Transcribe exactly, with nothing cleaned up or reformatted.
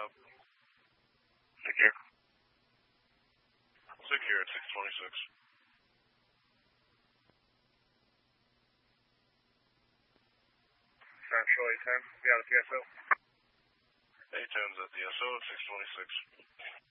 up. Secure. Secure at six twenty-six. Central A ten, we have the P S O. A ten's at the S O at six twenty-six.